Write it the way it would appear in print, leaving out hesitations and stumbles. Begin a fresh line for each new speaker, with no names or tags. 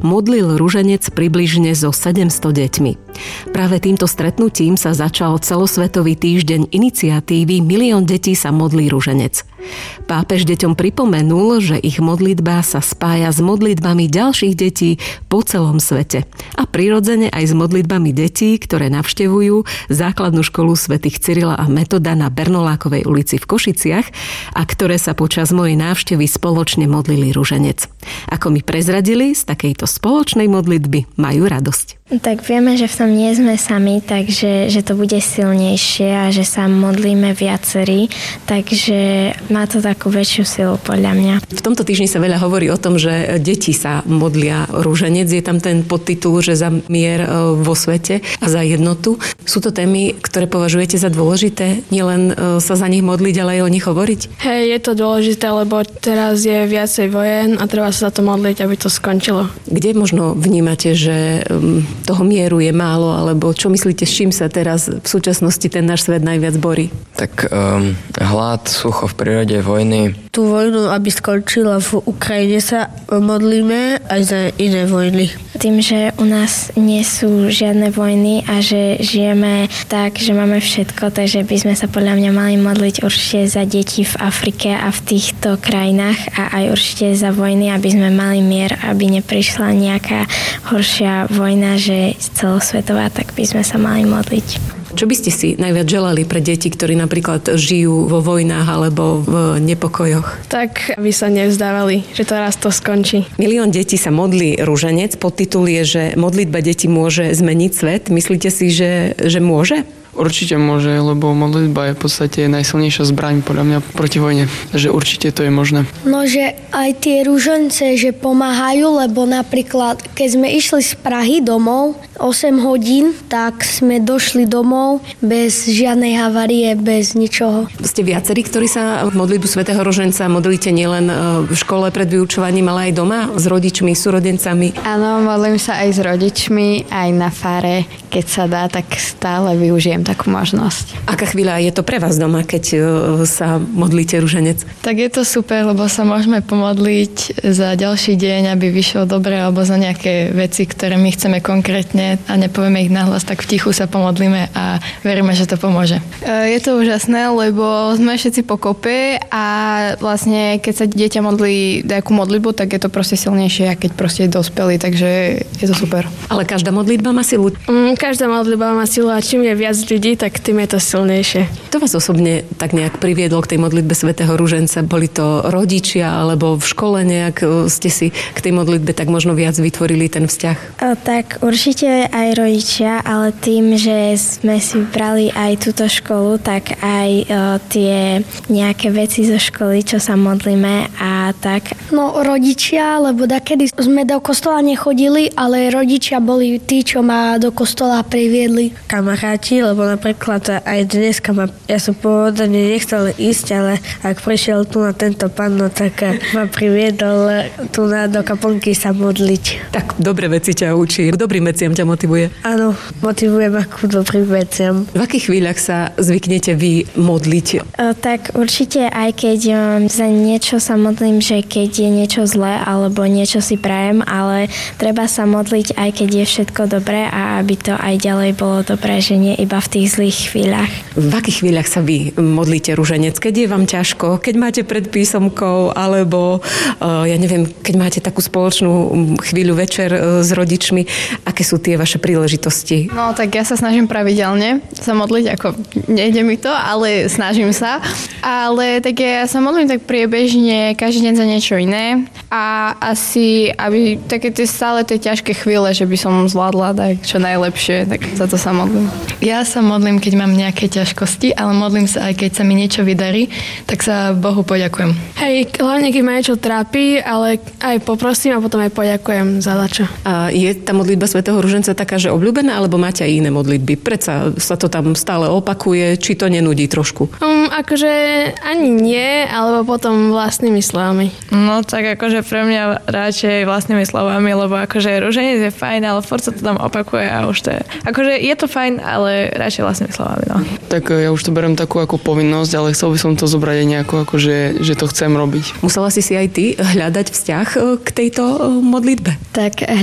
modlil ruženec približne so 700 deťmi. Práve týmto stretnutím sa začal celosvetový týždeň iniciatívy Milión detí sa modlí ruženec. Pápež deťom pripomenul, že ich modlitba sa spája s modlitbami ďalších detí po celom svete a prirodzene aj s modlitbami detí, ktoré navštevujú základnú školu svätých Cyrila a Metoda na Bernolákovej ulici v Košiciach a ktoré sa počas mojej návštevy spoločne modlili ruženec. Ako mi prezradili, z takejto spoločnej modlitby majú radosť.
Tak vieme, že v tom nie sme sami, takže že to bude silnejšie a že sa modlíme viacerí, takže má to takú väčšiu silu podľa mňa.
V tomto týždni sa veľa hovorí o tom, že deti sa modlia ruženec. Je tam ten podtitul, že za mier vo svete a za jednotu. Sú to témy, ktoré považujete za dôležité? Nielen sa za nich modliť, ale aj o nich hovoriť?
Hej, je to dôležité, lebo teraz je viacej vojen a treba sa za to modliť, aby to skončilo.
Kde možno vnímate, že toho mieru je málo, alebo čo myslíte, s čím sa teraz v súčasnosti ten náš svet najviac borí?
Tak hlad, sucho v prírode, vojny.
Tú vojnu, aby skončila v Ukrajine, sa modlíme aj za iné vojny.
Tým, že u nás nie sú žiadne vojny a že žijeme tak, že máme všetko, takže by sme sa podľa mňa mali modliť určite za deti v Afrike a v týchto krajinách a aj určite za vojny, aby sme mali mier, aby neprišla nejaká horšia vojna, že celosvetová, tak by sme sa mali modliť.
Čo by ste si najviac želali pre deti, ktorí napríklad žijú vo vojnách alebo v nepokojoch?
Tak, aby sa nevzdávali, že to raz to skončí.
Milión detí sa modlí ruženec. Podtitul je, že modlitba detí môže zmeniť svet. Myslíte si, že môže?
Určite môže, lebo modlitba je v podstate najsilnejšia zbraň podľa mňa proti vojne. Že určite to je možné.
No, že aj tie ružence, že pomáhajú, lebo napríklad, keď sme išli z Prahy domov 8 hodín, tak sme došli domov bez žiadnej havárie, bez ničoho.
Ste viacerí, ktorí sa modlitbu svätého ruženca modlíte nielen v škole pred vyučovaním, ale aj doma s rodičmi, súrodencami?
Áno, modlím sa aj s rodičmi, aj na fare. Keď sa dá, tak stále využijem takú možnosť.
Aká chvíľa je to pre vás doma, keď sa modlíte ruženec?
Tak je to super, lebo sa môžeme pomodliť za ďalší deň, aby vyšlo dobre, alebo za nejaké veci, ktoré my chceme konkrétne a nepovieme ich nahlas, tak v tichu sa pomodlíme a veríme, že to pomôže.
Je to úžasné, lebo sme všetci pokope a vlastne keď sa dieťa modlí nejakú modlitbu, tak je to proste silnejšie, a keď proste je dospelý, takže je to super.
Ale každá modlitba má silu?
Každá modlitba má silu a čím je viac ľudí, tak tým je to silnejšie.
To vás osobne tak nejak priviedlo k tej modlitbe svätého ruženca? Boli to rodičia, alebo v škole nejak ste si k tej modlitbe tak možno viac vytvorili ten vzťah?
Tak určite aj rodičia, ale tým, že sme si vybrali aj túto školu, tak aj tie nejaké veci zo školy, čo sa modlíme a tak.
No rodičia, lebo dakedy sme do kostola nechodili, ale rodičia boli tí, čo ma do kostola priviedli.
Kamaráti, lebo napríklad aj dneska ja som pôvodne nechcel ísť, ale ak prišiel tu na tento pán, no tak ma priviedol tu do kaplnky sa modliť.
Tak dobre veci ťa učí, k dobrým veciam ťa motivuje?
Áno, motivuje ma k dobrým veciam.
V akých chvíľach sa zvyknete vy modliť?
Tak určite aj keď za niečo sa modlím, že keď je niečo zlé alebo niečo si prajem, ale treba sa modliť aj keď je všetko dobré a aby to aj ďalej bolo dobré, že nie iba v tých zlých chvíľach.
V akých chvíľach sa vy modlíte ruženec? Keď je vám ťažko? Keď máte pred písomkou? Alebo ja neviem, keď máte takú spoločnú chvíľu večer s rodičmi? Aké sú tie vaše príležitosti?
No tak ja sa snažím pravidelne sa modliť, ako nejde mi to, ale snažím sa. Ale tak ja sa modlím tak priebežne každý deň za niečo iné a asi, aby také tie stále tie ťažké chvíle, že by som zvládla tak čo najlepšie, tak za to sa modlím.
Ja sa modlím, keď mám nejaké ťažkosti, ale modlím sa aj keď sa mi niečo vydarí, tak sa Bohu poďakujem.
Hej, hlavne keď ma niečo trápi, ale aj poprosím a potom aj poďakujem za dačo.
A je tá modlitba svätého ruženca taká, že obľúbená, alebo máte aj iné modlitby? Predsa sa to tam stále opakuje, či to nenudí trošku?
Akože ani nie, alebo potom vlastnými slovami.
No tak akože pre mňa radšej vlastnými slovami, lebo akože ruženec je fajn, ale furt sa to tam opakuje a už to je. Akože je to fajn, ale radšej vlastnými slovami, no.
Tak ja už to beriem takú ako povinnosť, ale chcel by som to zobrať aj nejako, akože, že to chcem robiť.
Musela si aj ty hľadať vzťah k tejto modlitbe?
Tak